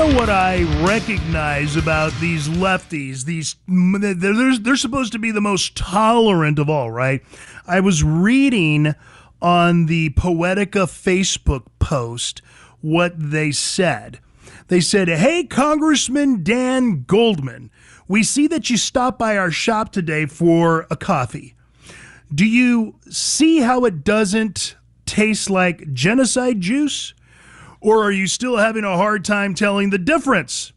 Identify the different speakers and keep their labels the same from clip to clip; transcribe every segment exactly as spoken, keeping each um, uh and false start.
Speaker 1: know what I recognize about these lefties? These they're, they're supposed to be the most tolerant of all, right? I was reading on the Poetica Facebook post what they said. They said, "Hey, Congressman Dan Goldman, we see that you stopped by our shop today for a coffee. Do you see how it doesn't taste like genocide juice? Or are you still having a hard time telling the difference?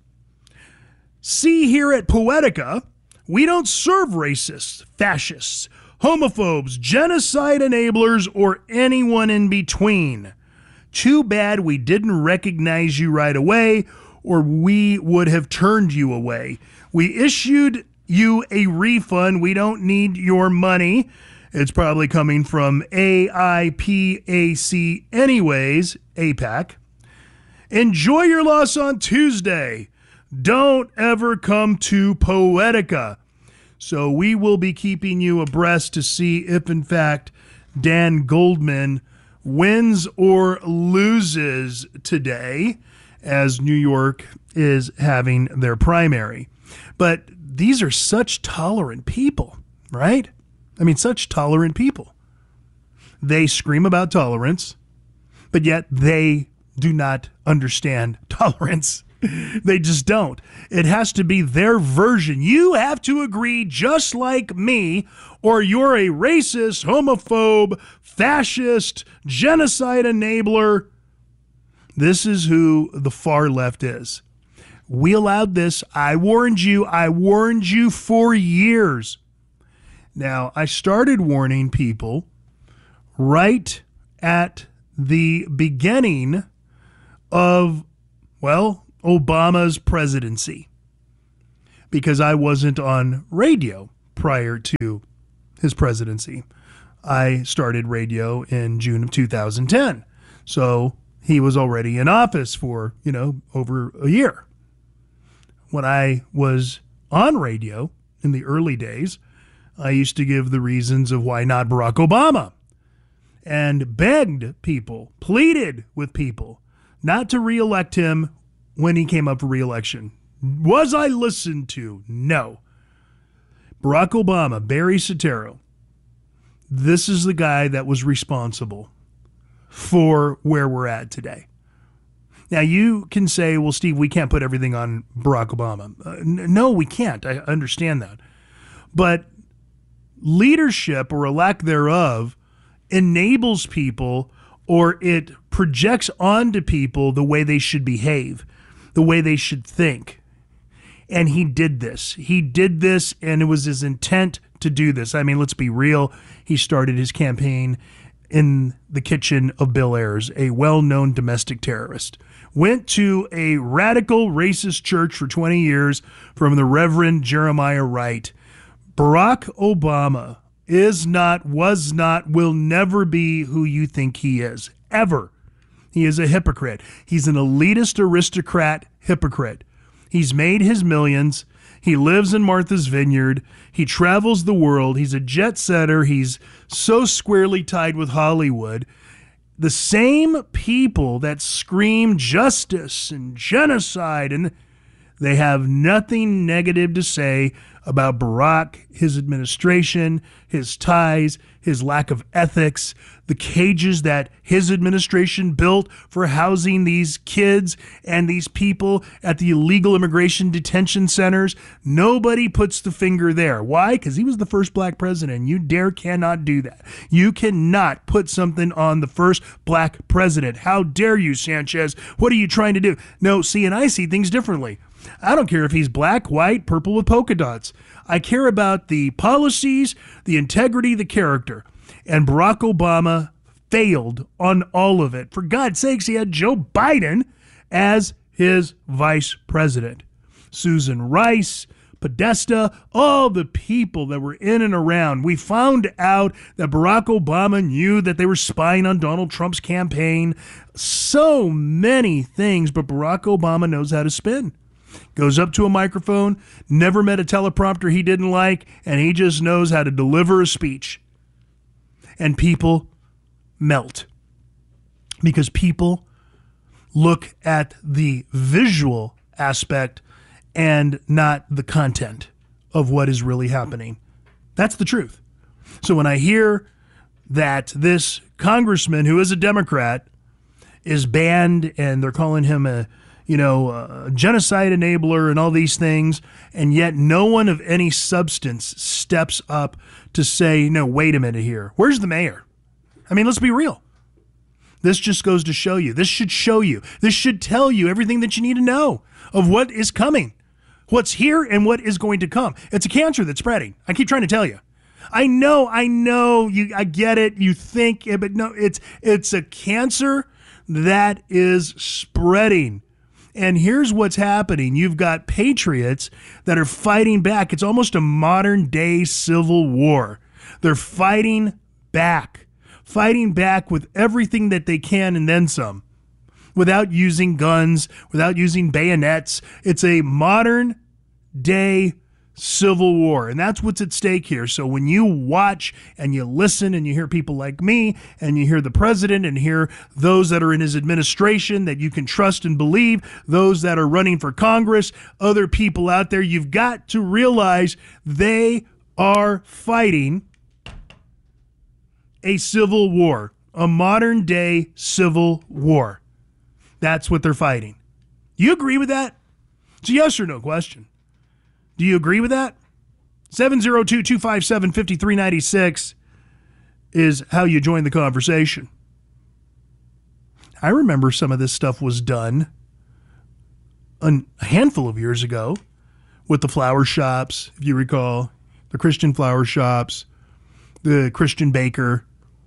Speaker 1: See, here at Poetica, we don't serve racists, fascists, homophobes, genocide enablers, or anyone in between. Too bad we didn't recognize you right away, or we would have turned you away. We issued you a refund. We don't need your money. It's probably coming from A I P A C anyways, AIPAC. Enjoy your loss on Tuesday. Don't ever come to Poetica." So we will be keeping you abreast to see if, in fact, Dan Goldman wins or loses today as New York is having their primary. But these are such tolerant people, right? I mean, such tolerant people. They scream about tolerance, but yet they do not understand tolerance. They just don't. It has to be their version. You have to agree just like me, or you're a racist, homophobe, fascist, genocide enabler. This is who the far left is. We allowed this. I warned you. I warned you for years. Now, I started warning people right at the beginning of, well, Obama's presidency, because I wasn't on radio prior to his presidency. I started radio in June of two thousand ten. So he was already in office for, you know, over a year. When I was on radio in the early days, I used to give the reasons of why not Barack Obama, and begged people, pleaded with people not to reelect him when he came up for reelection. Was I listened to? No. Barack Obama, Barry Soetoro, this is the guy that was responsible for where we're at today. Now, you can say, well, Steve, we can't put everything on Barack Obama. Uh, n- no, we can't. I understand that. But leadership, or a lack thereof, enables people, or it projects onto people the way they should behave, the way they should think. And he did this. He did this, and it was his intent to do this. I mean, let's be real. He started his campaign in the kitchen of Bill Ayers, a well-known domestic terrorist. Went to a radical racist church for twenty years from the Reverend Jeremiah Wright. Barack Obama is not, was not, will never be who you think he is, ever. He is a hypocrite. He's an elitist aristocrat hypocrite. He's made his millions. He lives in Martha's Vineyard. He travels the world. He's a jet setter. He's so squarely tied with Hollywood. The same people that scream justice and genocide, and they have nothing negative to say about Barack, his administration, his ties, his lack of ethics, the cages that his administration built for housing these kids and these people at the illegal immigration detention centers. Nobody puts the finger there. Why? Because he was the first black president. You dare cannot do that. You cannot put something on the first black president. How dare you, Sanchez? What are you trying to do? No, see, and I see things differently. I don't care if he's black, white, purple with polka dots. I care about the policies, the integrity, the character. And Barack Obama failed on all of it. For God's sakes, he had Joe Biden as his vice president. Susan Rice, Podesta, all the people that were in and around. We found out that Barack Obama knew that they were spying on Donald Trump's campaign. So many things, but Barack Obama knows how to spin. Goes up to a microphone, never met a teleprompter he didn't like, and he just knows how to deliver a speech. And people melt because people look at the visual aspect and not the content of what is really happening. That's the truth. So when I hear that this congressman who is a Democrat is banned and they're calling him a, you know, a genocide enabler and all these things, and yet no one of any substance steps up to say, no, wait a minute here. Where's the mayor? I mean, let's be real. This just goes to show you. This should show you. This should tell you everything that you need to know of what is coming, what's here and what is going to come. It's a cancer that's spreading. I keep trying to tell you. I know, I know, you. I get it. You think, but no, it's it's a cancer that is spreading. And here's what's happening. You've got patriots that are fighting back. It's almost a modern day civil war. They're fighting back, fighting back with everything that they can and then some, without using guns, without using bayonets. It's a modern day civil war, and that's what's at stake here. So when you watch and you listen and you hear people like me and you hear the president and hear those that are in his administration that you can trust and believe, those that are running for Congress, other people out there, you've got to realize they are fighting a civil war, a modern day civil war. That's what they're fighting. You agree with that? It's a yes or no question. Do you agree with that? seven oh two, two five seven, five three nine six is how you join the conversation. I remember some of this stuff was done a handful of years ago with the flower shops, if you recall, the Christian flower shops, the Christian baker.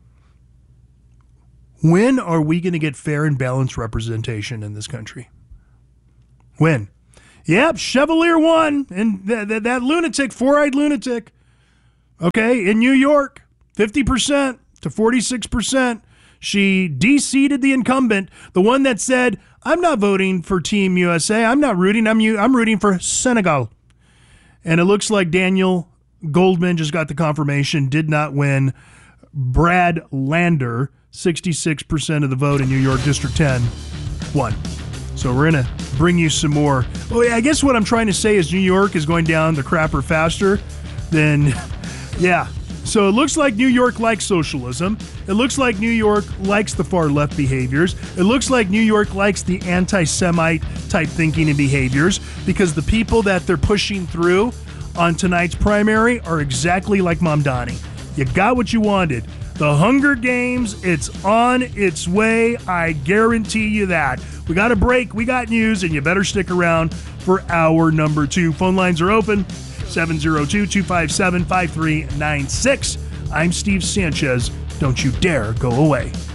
Speaker 1: When are we going to get fair and balanced representation in this country? When? Yep, Chevalier won, and th- th- that lunatic, four-eyed lunatic, okay, in New York, fifty percent to forty-six percent. She de-seated the incumbent, the one that said, I'm not voting for Team U S A. I'm not rooting. I'm, U- I'm rooting for Senegal. And it looks like Daniel Goldman just got the confirmation, did not win. Brad Lander, sixty-six percent of the vote in New York District ten, won. So we're going to bring you some more. Oh, yeah, I guess what I'm trying to say is New York is going down the crapper faster than, yeah. So it looks like New York likes socialism. It looks like New York likes the far left behaviors. It looks like New York likes the anti-Semite type thinking and behaviors, because the people that they're pushing through on tonight's primary are exactly like Mamdani. You got what you wanted. The Hunger Games, it's on its way. I guarantee you that. We got a break. We got news, and you better stick around for hour number two. Phone lines are open, seven oh two, two five seven, five three nine six. I'm Steve Sanchez. Don't you dare go away.